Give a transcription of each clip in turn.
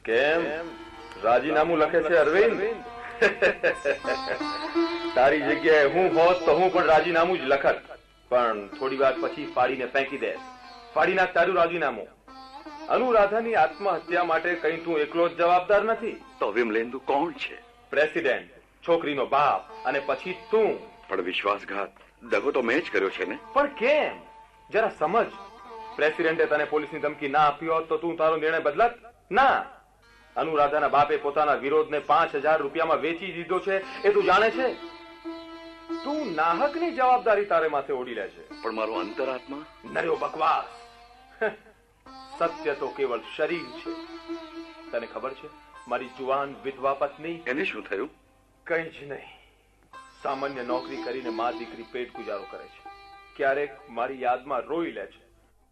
કેમ રાજીનામું લખે છે અરવિંદ? તારી જગ્યાએ હું હોત તો હું પણ રાજીનામું જ લખત, પણ થોડી વાર પછી ફાડીને ફેંકી દે. ફાડી નાખ તારું રાજીનામું. અનુરાધાની આત્મહત્યા માટે કઈ તું એકલો જ જવાબદાર નથી. તો વિમલેન્દુ કોણ છે? પ્રેસિડેન્ટ, છોકરીનો બાપ, અને પછી તું. પણ વિશ્વાસઘાત, દગો તો મેં જ કર્યો છે ને. પણ કેમ? જરા સમજ. પ્રેસિડેન્ટે તને પોલીસની ધમકી ના આપી હોત તો તું તારો નિર્ણય બદલત? ના. અનુરાધાના બાપે પોતાના વિરોધને 5000 રૂપિયામાં વેચી દીધો છે, એ તું જાણે છે? તું નાહકની જવાબદારી તારે માથે ઓડી લે છે. પણ મારો અંતરાત્મા? નર્યો બકવાસ. સત્ય તો કેવળ શરીર છે. તને ખબર છે મારી જુવાન વિધવા પત્ની? એને શું થયું? કઈ જ નહીં. સામાન્ય નોકરી કરીને મા દીકરી પેટ ગુજારો કરે છે. ક્યારેક મારી યાદમાં રોઈ લે છે.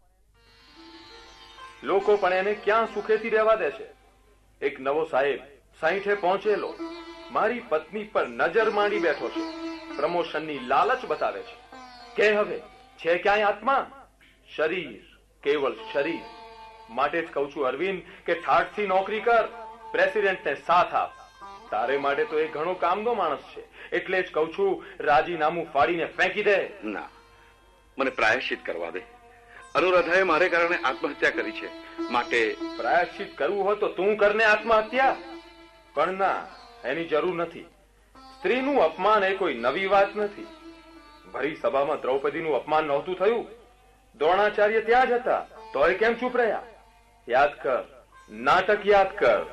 લોકો પણ એને ક્યાં સુખેથી રહેવા દે છે. એક નવો સાહેબ 60 પહોંચેલો મારી પત્ની પર નજર માંડી બેઠો છે. પ્રમોશનની લાલચ બતાવે છે. કે હવે છે ક્યાંય આત્મા? શરીર, કેવળ શરીર. માટે જ કહું છું અરવિંદ કે ઠાઠથી નોકરી કર, પ્રેસિડેન્ટને સાથ આપ. તારે માટે તો એ ઘણો કામનો માણસ છે, એટલે જ કહું છું રાજીનામું ફાડીને ફેંકી દે. ના, મને પ્રાયશ્ચિત કરવા દે. અનુરાધાએ મારે કારણે આત્મહત્યા કરી છે, માટે પ્રાયશ્ચિત કરવું હોય તો તું કરને આત્મહત્યા. પણ ના, એની જરૂર નથી. સ્ત્રીનું અપમાન એ કોઈ નવી વાત નથી. ભરી સભામાં દ્રૌપદીનું અપમાન નહોતું થયું? દ્રોણાચાર્ય ત્યાં જ હતા, તોય કેમ ચૂપ રહ્યા? યાદ કર, નાટક યાદ કર.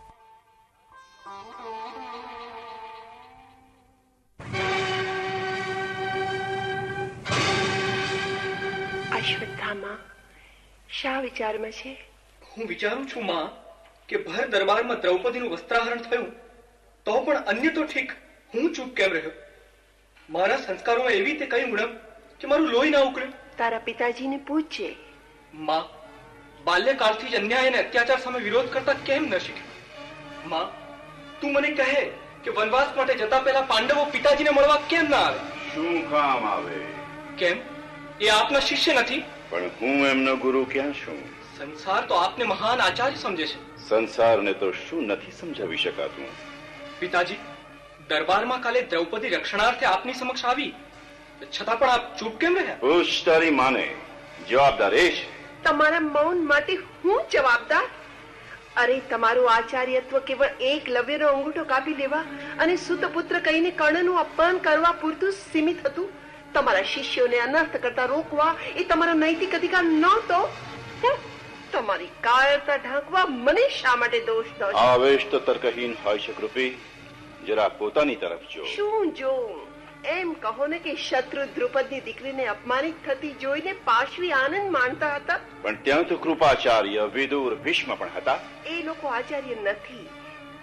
અશ્વત્થામા શા વિચારમાં છે? હું વિચારું છું માં કે ભર દરબારમાં દ્રૌપદીનું વસ્ત્રાહરણ થયું તો પણ અન્ય તો ઠીક, હું ચૂપ કેમ રહ્યો? મારા સંસ્કારોમાં એવી તે કઈ ઉણપ કે મારું લોહી ના ઉકળ્યું? તારા પિતાજીને પૂછજે. માં, બાલ્યકાળથી જ અન્યાય અને અત્યાચાર સામે વિરોધ કરતા કેમ ન શીખ્યો? માં, તું મને કહે કે વનવાસ માટે જતા પહેલા પાંડવો પિતાજીને મળવા કેમ ના આવે? શું કામ આવે? કેમ? એ આપના શિષ્ય નથી? પણ હું એમનો ગુરુ ક્યાં છું? સંસાર તો આપને મહાન આચાર્ય સમજે છે. સંસારને તો શું નથી સમજાવી શકાતું? પિતાજી, દરબારમાં કાલે દ્રૌપદી રક્ષણાર્થે આપની સમક્ષ આવી, છતાં પણ આપ ચૂપ કેમ રહ્યા? પૂછ તારી માને. જવાબદાર એ છે. તમારા મૌન માટે હું જવાબદાર? અરે, તમારું આચાર્યત્વ કેવળ એકલવ્યનો અંગૂઠો કાપી લેવા અને સુતપુત્ર કહીને કર્ણનું અપમાન કરવા પૂરતું સીમિત હતું. તમારા શિષ્યોને અનર્થ કરતા રોકવા એ તમારો નૈતિક અધિકાર નહોતો. તમારી કાયરતા ઢાંકવા મને શા માટે દોષ દો? આવેશ તો તર્કહીન હોય છે કૃપી. જરા પોતાની તરફ જો. શું જો? એમ કહો ને કે શત્રુ દ્રુપદની દીકરીને અપમાનિત થતી જોઈને પાશવી આનંદ માણતા હતા. પણ ત્યાં તો કૃપાચાર્ય, વિદુર, ભીષ્મ પણ હતા. એ લોકો આચાર્ય નથી.